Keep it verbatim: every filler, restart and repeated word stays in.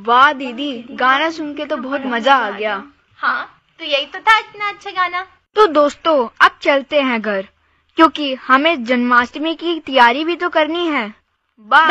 वाह दीदी, गाना सुन के तो बहुत मजा आ गया। हाँ, तो यही तो था इतना अच्छा गाना। तो दोस्तों अब चलते हैं घर, क्योंकि हमें जन्माष्टमी की तैयारी भी तो करनी है। बाय।